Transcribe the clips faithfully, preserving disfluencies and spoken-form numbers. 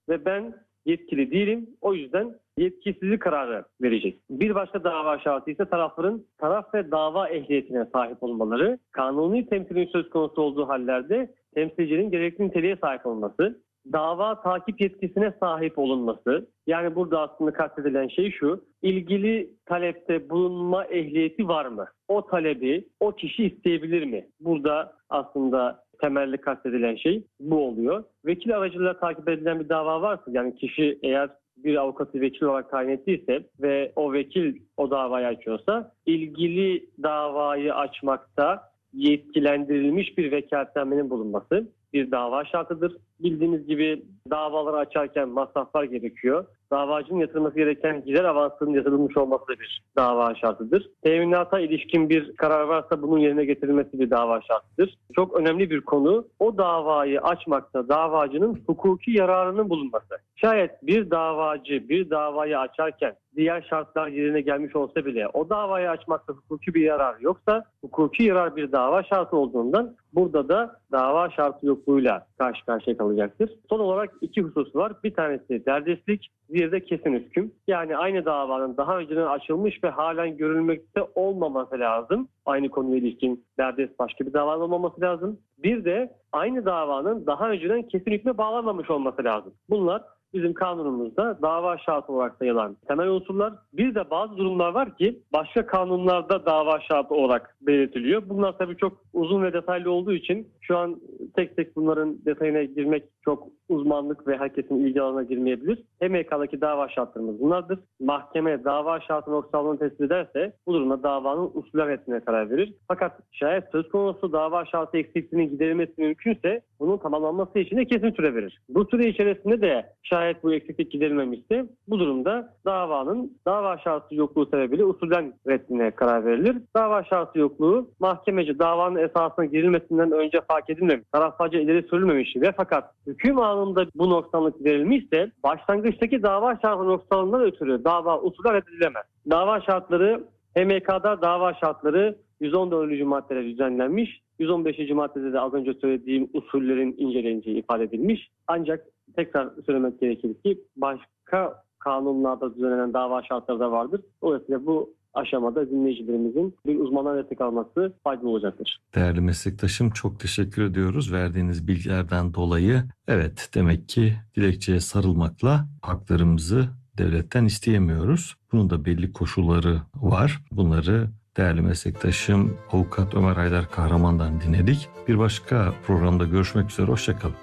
ve ben yetkili değilim. O yüzden yetkisizlik kararı verecek. Bir başka dava şartı ise tarafların taraf ve dava ehliyetine sahip olmaları. Kanuni temsilin söz konusu olduğu hallerde temsilcinin gerekli niteliğe sahip olması, dava takip yetkisine sahip olunması. Yani burada aslında kastedilen şey şu: ilgili talepte bulunma ehliyeti var mı? O talebi o kişi isteyebilir mi? Burada aslında temelli kastedilen şey bu oluyor. Vekil aracılığıyla takip edilen bir dava varsa, yani kişi eğer bir avukatı vekil olarak tayin ettiyse ve o vekil o davayı açıyorsa, ilgili davayı açmakta yetkilendirilmiş bir vekaletnamenin bulunması bir dava şartıdır. Bildiğiniz gibi davaları açarken masraflar gerekiyor. Davacının yatırması gereken gider avansının yatırılmış olması da bir dava şartıdır. Teminata ilişkin bir karar varsa bunun yerine getirilmesi bir dava şartıdır. Çok önemli bir konu, o davayı açmakta davacının hukuki yararının bulunması. Şayet bir davacı bir davayı açarken diğer şartlar yerine gelmiş olsa bile o davayı açmakta hukuki bir yarar yoksa, hukuki yarar bir dava şartı olduğundan burada da dava şartı yokluğuyla karşı karşıya kalacaktır. Son olarak iki husus var. Bir tanesi derdestlik, diğeri de kesin hüküm. Yani aynı davanın daha önceden açılmış ve halen görülmekte olmaması lazım. Aynı konuya ilişkin derdest başka bir davanın olmaması lazım. Bir de aynı davanın daha önceden kesin hükme bağlanmamış olması lazım. Bunlar bizim kanunumuzda dava şartı olarak sayılan temel unsurlar. Bir de bazı durumlar var ki başka kanunlarda dava şartı olarak belirtiliyor. Bunlar tabii çok uzun ve detaylı olduğu için şu an tek tek bunların detayına girmek çok uzmanlık ve herkesin ilgi alanına girmeyebilir. H M K'daki dava şartlarımız bunlardır. Mahkeme dava şartı noksanlığını tespit ederse bu durumda davanın usulen reddine karar verir. Fakat şayet söz konusu dava şartı eksikliğinin giderilmesi mümkünse bunun tamamlanması için de kesin süre verir. Bu süre içerisinde de şayet bu eksiklik giderilmemişse bu durumda davanın dava şartı yokluğu sebebiyle usulen reddine karar verilir. Dava şartı yokluğu mahkemece davanın esasına girilmesinden önce fark edilmemiş, taraflarca ileri sürülmemiş ve fakat hüküm anında bu noksanlık verilmişse başlangıçtaki dava şartı noksanlığından ötürü dava usulen reddedilemez. Dava şartları H M K'da dava şartları yüz on dördüncü maddede düzenlenmiş. yüz on beşinci maddede de az önce söylediğim usullerin inceleneceği ifade edilmiş. Ancak tekrar söylemek gerekir ki başka kanunlarda düzenlenen dava şartları da vardır. Dolayısıyla bu aşamada dinleyicilerimizin bir uzmandan destek alması faydalı olacaktır. Değerli meslektaşım, çok teşekkür ediyoruz verdiğiniz bilgilerden dolayı. Evet, demek ki dilekçeye sarılmakla haklarımızı devletten isteyemiyoruz. Bunun da belli koşulları var. Bunları değerli meslektaşım Avukat Ömer Haydar Kahraman'dan dinledik. Bir başka programda görüşmek üzere. Hoşça kalın.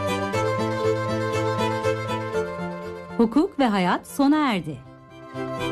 Hukuk ve hayat sona erdi.